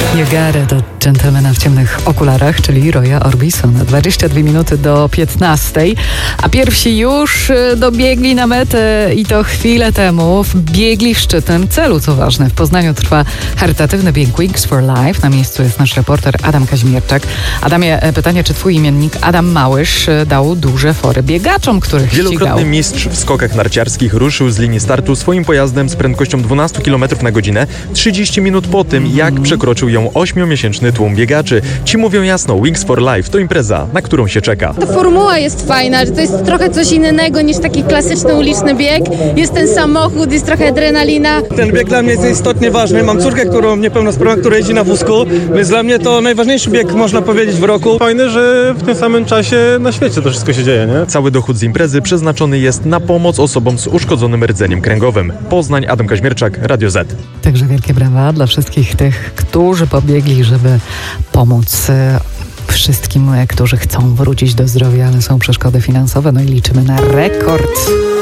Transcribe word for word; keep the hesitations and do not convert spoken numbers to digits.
Jagara do dżentelmena w ciemnych okularach, czyli Roya Orbisona. dwadzieścia dwie minuty do piętnastej, a pierwsi już dobiegli na metę i to chwilę temu biegli w szczytnym celu, co ważne. W Poznaniu trwa charytatywny bieg Wings for Life. Na miejscu jest nasz reporter Adam Kazimierczak. Adamie, pytanie, czy twój imiennik Adam Małysz dał duże fory biegaczom, których Wielokrotny ścigał? mistrz w skokach narciarskich ruszył z linii startu swoim pojazdem z prędkością dwanaście kilometrów na godzinę trzydzieści minut po tym, jak przekroczył ją ośmiomiesięczny tłum biegaczy. Ci mówią jasno, Wings for Life to impreza, na którą się czeka. Ta formuła jest fajna, że to jest trochę coś innego niż taki klasyczny uliczny bieg. Jest ten samochód, jest trochę adrenalina. Ten bieg dla mnie jest istotnie ważny. Mam córkę, którą niepełnosprawną, która jeździ na wózku, więc dla mnie to najważniejszy bieg, można powiedzieć, w roku. Fajne, że w tym samym czasie na świecie to wszystko się dzieje, nie? Cały dochód z imprezy przeznaczony jest na pomoc osobom z uszkodzonym rdzeniem kręgowym. Poznań, Adam Kazimierczak, Radio Z. Także wielkie brawa dla wszystkich tych, którzy pobiegli, żeby pomóc e, wszystkim, e, którzy chcą wrócić do zdrowia, ale są przeszkody finansowe. No i liczymy na rekord.